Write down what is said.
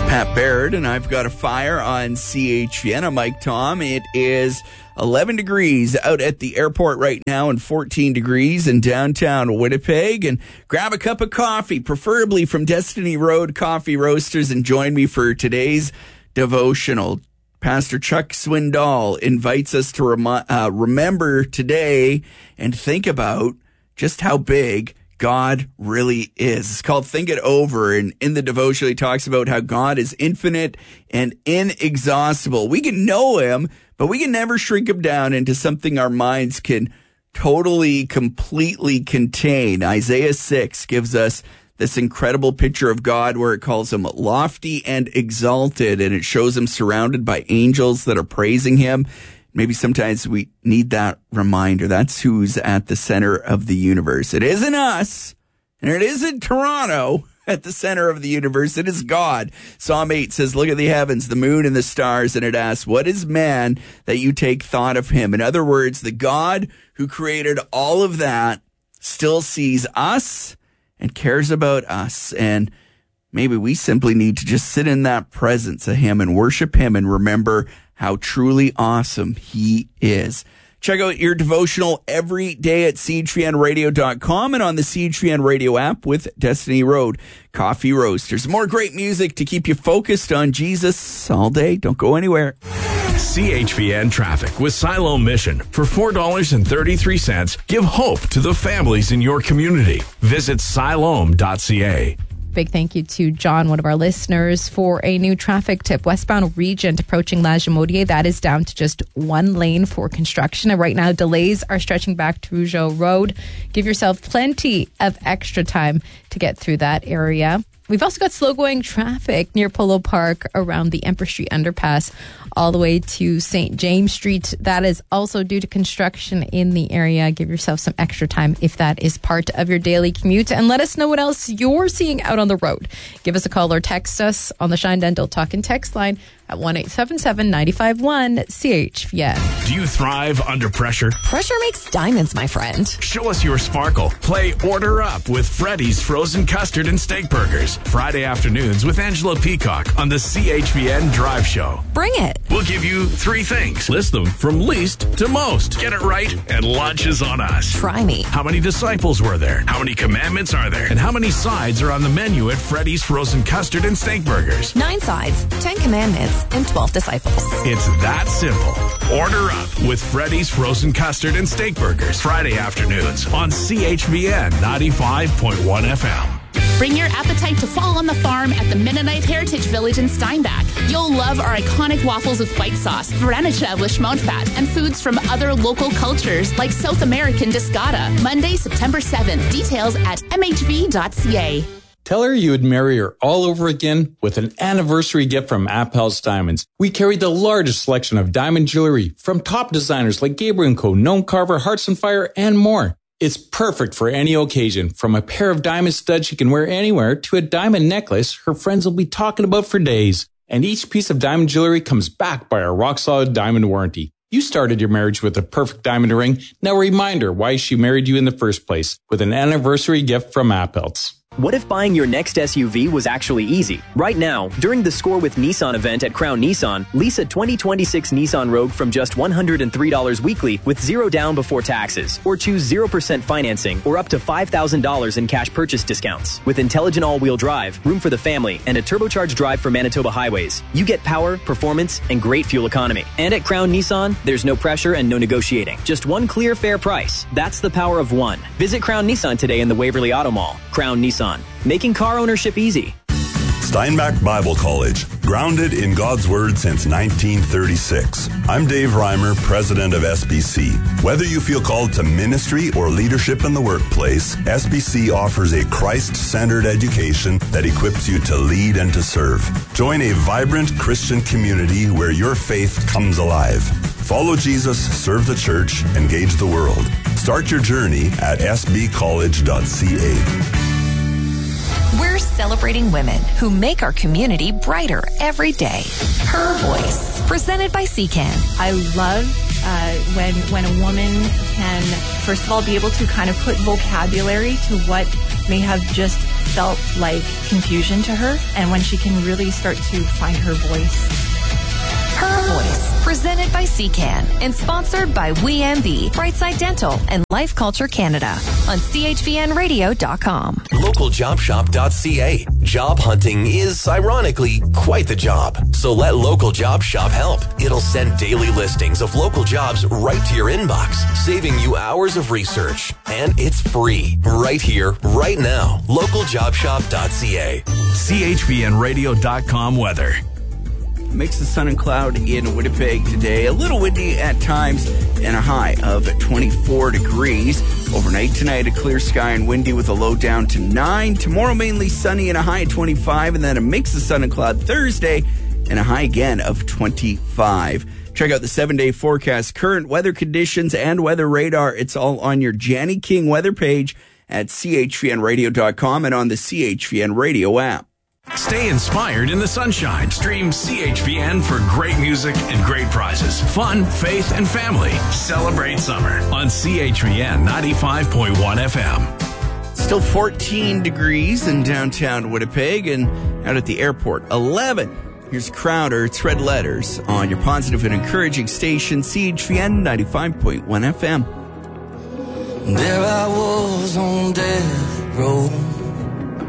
Pat Baird, and I've got a fire on CHVN. I'm Mike Tom. It is 11 degrees out at the airport right now and 14 degrees in downtown Winnipeg. And grab a cup of coffee, preferably from Destiny Road Coffee Roasters, and join me for today's devotional. Pastor Chuck Swindoll invites us to remember today and think about just how big God really is. It's called Think It Over, and in the devotion he talks about how God is infinite and inexhaustible. We can know him, but we can never shrink him down into something our minds can totally, completely contain. Isaiah 6 gives us this incredible picture of God where it calls him lofty and exalted, and it shows him surrounded by angels that are praising him. Maybe sometimes we need that reminder. That's who's at the center of the universe. It isn't us, and it isn't Toronto at the center of the universe. It is God. Psalm 8 says, look at the heavens, the moon and the stars, and it asks, what is man that you take thought of him? In other words, the God who created all of that still sees us and cares about us. And maybe we simply need to just sit in that presence of him and worship him and remember how truly awesome he is. Check out your devotional every day at CHVNradio.com and on the CHVN Radio app with Destiny Road Coffee Roasters. More great music to keep you focused on Jesus all day. Don't go anywhere. CHVN Traffic with Siloam Mission. For $4.33, give hope to the families in your community. Visit siloam.ca. Big thank you to John, one of our listeners, for a new traffic tip. Westbound Regent approaching La Jamodier, that is down to just one lane for construction. And right now, delays are stretching back to Rougeau Road. Give yourself plenty of extra time to get through that area. We've also got slow-going traffic near Polo Park around the Emperor Street underpass all the way to St. James Street. That is also due to construction in the area. Give yourself some extra time if that is part of your daily commute. And let us know what else you're seeing out on the road. Give us a call or text us on the Shine Dental Talk and Text line at 1-877-951-CHVN. Do you thrive under pressure? Pressure makes diamonds, my friend. Show us your sparkle. Play Order Up with Freddy's Frozen Custard and Steak Burgers. Friday afternoons with Angela Peacock on the CHVN Drive Show. Bring it. We'll give you 3 things. List them from least to most. Get it right, and lunch is on us. Try me. How many disciples were there? How many commandments are there? And how many sides are on the menu at Freddy's Frozen Custard and Steak Burgers? 9 sides, 10 commandments, and 12 disciples. It's that simple. Order up with Freddy's Frozen Custard and Steak Burgers. Friday afternoons on CHVN 95.1 FM. Bring your appetite to fall on the farm at the Mennonite Heritage Village in Steinbach. You'll love our iconic waffles with white sauce, Varenica with Schmondfat, and foods from other local cultures like South American Discada. Monday, September 7th. Details at mhv.ca. Tell her you would marry her all over again with an anniversary gift from Appel's Diamonds. We carry the largest selection of diamond jewelry from top designers like Gabriel & Co., Gnome Carver, Hearts and Fire, and more. It's perfect for any occasion, from a pair of diamond studs she can wear anywhere to a diamond necklace her friends will be talking about for days. And each piece of diamond jewelry comes backed by our rock-solid diamond warranty. You started your marriage with a perfect diamond ring. Now remind her why she married you in the first place with an anniversary gift from Appel's. What if buying your next SUV was actually easy? Right now, during the Score with Nissan event at Crown Nissan, lease a 2026 Nissan Rogue from just $103 weekly with zero down before taxes. Or choose 0% financing or up to $5,000 in cash purchase discounts. With intelligent all-wheel drive, room for the family, and a turbocharged drive for Manitoba highways, you get power, performance, and great fuel economy. And at Crown Nissan, there's no pressure and no negotiating. Just one clear, fair price. That's the power of one. Visit Crown Nissan today in the Waverly Auto Mall. Crown Nissan. Making car ownership easy. Steinbach Bible College, grounded in God's Word since 1936. I'm Dave Reimer, president of SBC. Whether you feel called to ministry or leadership in the workplace, SBC offers a Christ-centered education that equips you to lead and to serve. Join a vibrant Christian community where your faith comes alive. Follow Jesus, serve the church, engage the world. Start your journey at sbcollege.ca. We're celebrating women who make our community brighter every day. Her Voice, presented by CCAN. I love when a woman can, first of all, be able to kind of put vocabulary to what may have just felt like confusion to her, and when she can really start to find her voice. Her Voice, presented by CCAN and sponsored by WeMB, Brightside Dental, and Life Culture Canada on chvnradio.com. LocalJobShop.ca. Job hunting is, ironically, quite the job. So let Local Job Shop help. It'll send daily listings of local jobs right to your inbox, saving you hours of research. And it's free, right here, right now. LocalJobShop.ca. chvnradio.com weather. Mix of sun and cloud in Winnipeg today. A little windy at times and a high of 24 degrees. Overnight tonight, a clear sky and windy with a low down to 9. Tomorrow, mainly sunny and a high of 25. And then a mix of sun and cloud Thursday and a high again of 25. Check out the 7-day forecast, current weather conditions, and weather radar. It's all on your Janny King weather page at chvnradio.com and on the CHVN Radio app. Stay inspired in the sunshine. Stream CHVN for great music and great prizes. Fun, faith, and family. Celebrate summer on CHVN 95.1 FM. Still 14 degrees in downtown Winnipeg, and out at the airport, 11. Here's Crowder. It's Red Letters on your positive and encouraging station, CHVN 95.1 FM. There I was on death row,